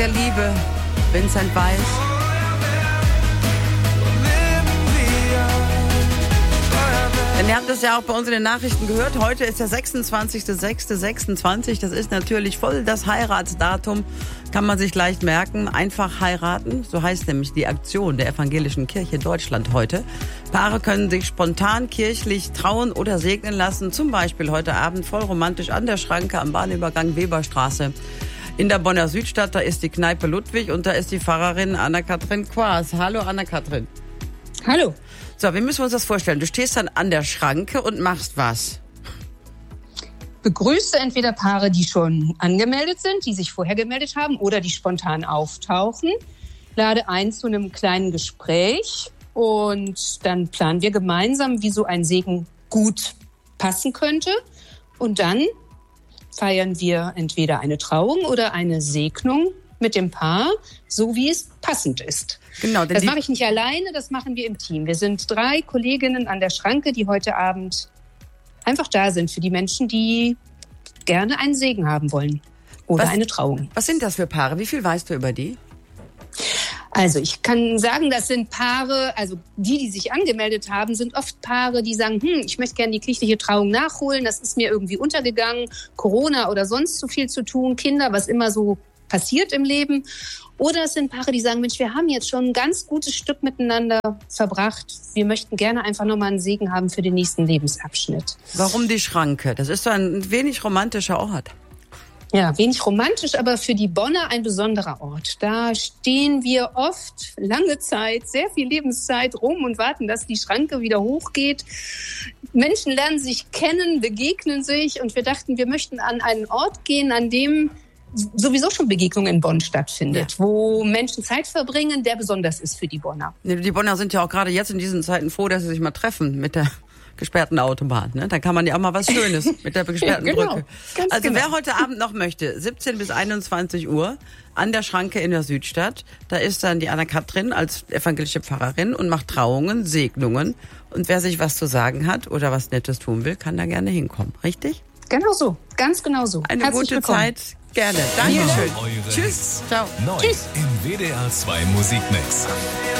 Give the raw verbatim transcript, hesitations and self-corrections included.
der Liebe, Vincent Weiss. Denn ihr habt es ja auch bei uns in den Nachrichten gehört, heute ist der sechsundzwanzigster sechster sechsundzwanzig, das ist natürlich voll das Heiratsdatum, kann man sich leicht merken, einfach heiraten, so heißt nämlich die Aktion der Evangelischen Kirche Deutschland heute. Paare können sich spontan kirchlich trauen oder segnen lassen, zum Beispiel heute Abend voll romantisch an der Schranke am Bahnübergang Weberstraße. In der Bonner Südstadt, da ist die Kneipe Ludwig und da ist die Pfarrerin Anna-Kathrin Quaas. Hallo Anna-Kathrin. Hallo. So, wie müssen wir uns das vorstellen? Du stehst dann an der Schranke und machst was? Begrüße entweder Paare, die schon angemeldet sind, die sich vorher gemeldet haben oder die spontan auftauchen. Lade ein zu einem kleinen Gespräch und dann planen wir gemeinsam, wie so ein Segen gut passen könnte. Und dann feiern wir entweder eine Trauung oder eine Segnung mit dem Paar, so wie es passend ist. Genau, denn das mache ich nicht alleine, das machen wir im Team. Wir sind drei Kolleginnen an der Schranke, die heute Abend einfach da sind für die Menschen, die gerne einen Segen haben wollen oder was, eine Trauung. Was sind das für Paare? Wie viel weißt du über die? Also ich kann sagen, das sind Paare, also die, die sich angemeldet haben, sind oft Paare, die sagen, hm, ich möchte gerne die kirchliche Trauung nachholen, das ist mir irgendwie untergegangen, Corona oder sonst so viel zu tun, Kinder, was immer so passiert im Leben. Oder es sind Paare, die sagen, Mensch, wir haben jetzt schon ein ganz gutes Stück miteinander verbracht. Wir möchten gerne einfach nochmal einen Segen haben für den nächsten Lebensabschnitt. Warum die Schranke? Das ist so ein wenig romantischer Ort. Ja, wenig romantisch, aber für die Bonner ein besonderer Ort. Da stehen wir oft lange Zeit, sehr viel Lebenszeit rum und warten, dass die Schranke wieder hochgeht. Menschen lernen sich kennen, begegnen sich und wir dachten, wir möchten an einen Ort gehen, an dem sowieso schon Begegnung in Bonn stattfindet, ja, wo Menschen Zeit verbringen, der besonders ist für die Bonner. Die Bonner sind ja auch gerade jetzt in diesen Zeiten froh, dass sie sich mal treffen mit der gesperrten Autobahn. Ne? Da kann man ja auch mal was Schönes mit der gesperrten ja, genau. Brücke. Ganz also genau. Wer heute Abend noch möchte, siebzehn bis einundzwanzig Uhr an der Schranke in der Südstadt, da ist dann die Anna-Kathrin als evangelische Pfarrerin und macht Trauungen, Segnungen. Und wer sich was zu sagen hat oder was Nettes tun will, kann da gerne hinkommen. Richtig? Genau so, ganz genau so. Eine Herzlich gute willkommen. Zeit. Gerne. Dankeschön. Eure Tschüss. Ciao. Neu Tschüss. im W D R zwei Musikmix.